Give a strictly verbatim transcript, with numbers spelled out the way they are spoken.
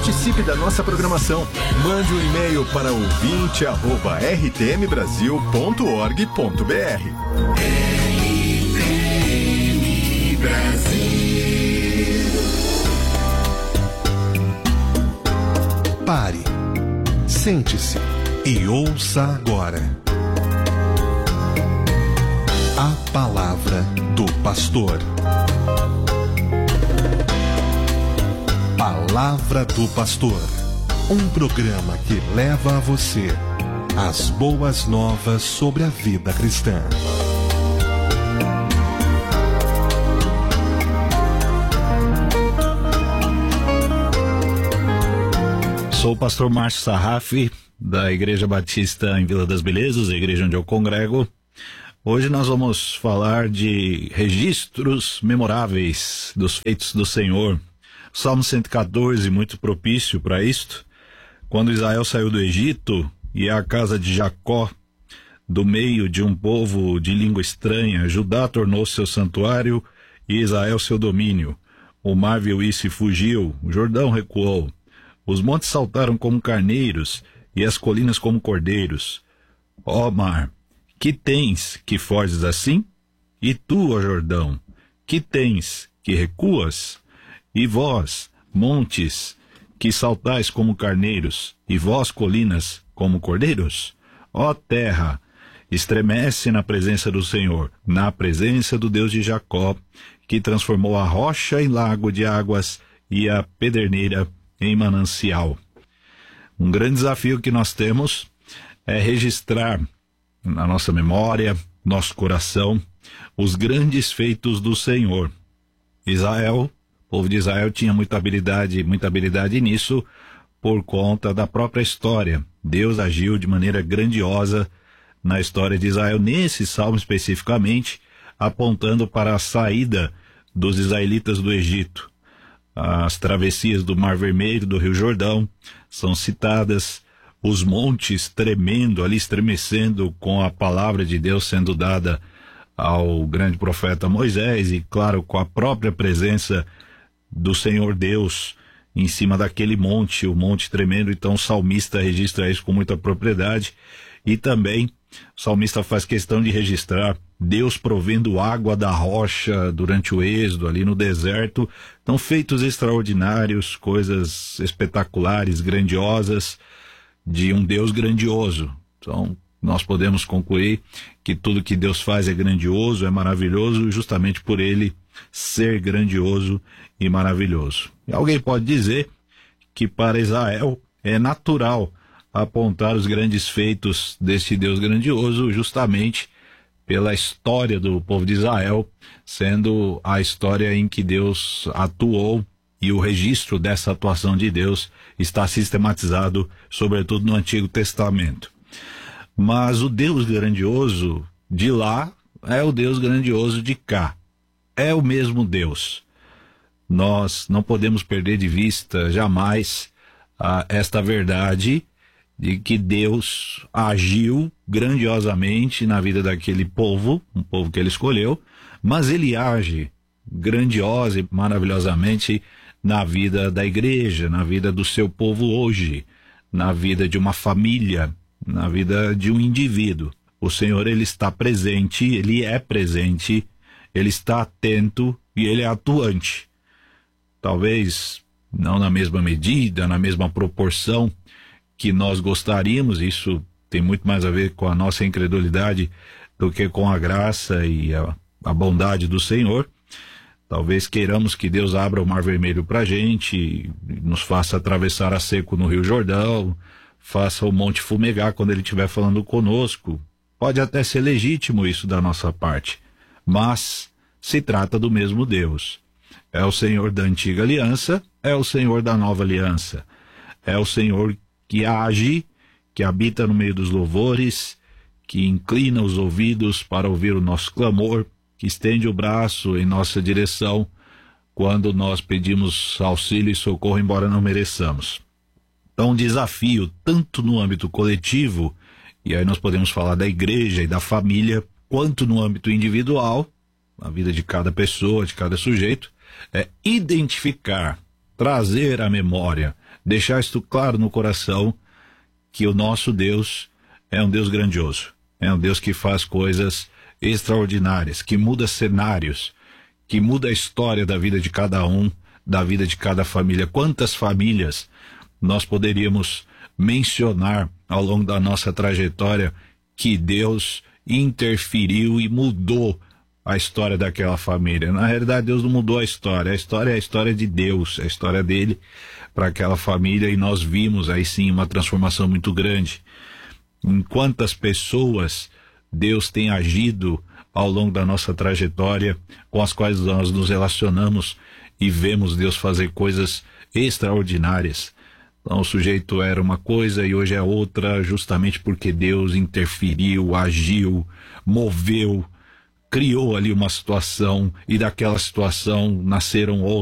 Participe da nossa programação. Mande um e-mail para ouvinte arroba r t m brasil ponto org ponto b r. R T M Brasil. Pare, sente-se e ouça agora a palavra do pastor. Palavra do Pastor, um programa que leva a você as boas novas sobre a vida cristã. Sou o pastor Márcio Sarraf, da Igreja Batista em Vila das Belezas, a igreja onde eu congrego. Hoje nós vamos falar de registros memoráveis dos feitos do Senhor. Salmo cento e catorze, muito propício para isto. Quando Israel saiu do Egito e a casa de Jacó, do meio de um povo de língua estranha, Judá tornou seu santuário e Israel seu domínio. O mar viu isso e fugiu, o Jordão recuou. Os montes saltaram como carneiros e as colinas como cordeiros. Ó mar, que tens que foges assim? E tu, ó Jordão, que tens que recuas? E vós, montes, que saltais como carneiros, e vós, colinas, como cordeiros? Ó terra, estremece na presença do Senhor, na presença do Deus de Jacó, que transformou a rocha em lago de águas e a pederneira em manancial. Um grande desafio que nós temos é registrar na nossa memória, nosso coração, os grandes feitos do Senhor. Israel, o povo de Israel tinha muita habilidade, muita habilidade nisso por conta da própria história. Deus agiu de maneira grandiosa na história de Israel, nesse salmo especificamente, apontando para a saída dos israelitas do Egito. As travessias do Mar Vermelho, do Rio Jordão, são citadas, os montes tremendo, ali estremecendo com a palavra de Deus sendo dada ao grande profeta Moisés e, claro, com a própria presença do Senhor Deus em cima daquele monte, o monte tremendo. Então o salmista registra isso com muita propriedade e também o salmista faz questão de registrar Deus provendo água da rocha durante o êxodo, ali no deserto. Então, feitos extraordinários, coisas espetaculares, grandiosas, de um Deus grandioso. Então, nós podemos concluir que tudo que Deus faz é grandioso, é maravilhoso, justamente por Ele ser grandioso e maravilhoso. E alguém pode dizer que para Israel é natural apontar os grandes feitos deste Deus grandioso, justamente pela história do povo de Israel, sendo a história em que Deus atuou, e o registro dessa atuação de Deus está sistematizado, sobretudo no Antigo Testamento. Mas o Deus grandioso de lá é o Deus grandioso de cá. É o mesmo Deus. Nós não podemos perder de vista jamais ah, esta verdade de que Deus agiu grandiosamente na vida daquele povo, um povo que ele escolheu, mas ele age grandiosa e maravilhosamente na vida da igreja, na vida do seu povo hoje, na vida de uma família, na vida de um indivíduo. O Senhor, ele está presente, ele é presente, ele está atento e ele é atuante. Talvez não na mesma medida, na mesma proporção que nós gostaríamos, isso tem muito mais a ver com a nossa incredulidade do que com a graça e a, a bondade do Senhor. Talvez queiramos que Deus abra o Mar Vermelho para a gente, nos faça atravessar a seco no Rio Jordão, faça o monte fumegar quando ele estiver falando conosco. Pode até ser legítimo isso da nossa parte, mas se trata do mesmo Deus. É o Senhor da antiga aliança, é o Senhor da nova aliança. É o Senhor que age, que habita no meio dos louvores, que inclina os ouvidos para ouvir o nosso clamor, que estende o braço em nossa direção quando nós pedimos auxílio e socorro, embora não mereçamos. Então, um desafio, tanto no âmbito coletivo, e aí nós podemos falar da igreja e da família, quanto no âmbito individual, na vida de cada pessoa, de cada sujeito, é identificar, trazer à memória, deixar isto claro no coração, que o nosso Deus é um Deus grandioso, é um Deus que faz coisas extraordinárias, que muda cenários, que muda a história da vida de cada um, da vida de cada família. Quantas famílias nós poderíamos mencionar ao longo da nossa trajetória que Deus interferiu e mudou a história daquela família. Na realidade, Deus não mudou a história. A história é a história de Deus, a história dele para aquela família, e nós vimos aí sim uma transformação muito grande. Em quantas pessoas Deus tem agido ao longo da nossa trajetória, com as quais nós nos relacionamos e vemos Deus fazer coisas extraordinárias. Então o sujeito era uma coisa e hoje é outra, justamente porque Deus interferiu, agiu, moveu, criou ali uma situação, e daquela situação nasceram outras.